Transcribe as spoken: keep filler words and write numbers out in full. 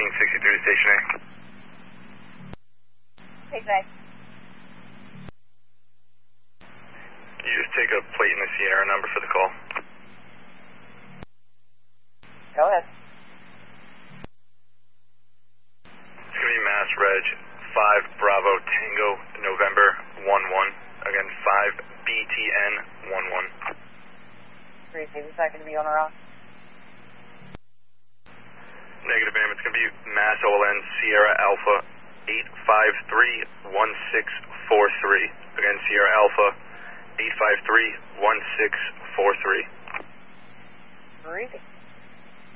thirteen sixty-three to Station A. Take that. Can you just take a plate in the Sierra number for the call? Go ahead. It's going to be Mass Reg five Bravo Tango November one one. Again, five B T N one one. Three, is that going to be on or off? Negative, ma'am. It's going to be Mass O L N Sierra Alpha eight five three one six four three. Again, Sierra Alpha eight five three one six four three. Three.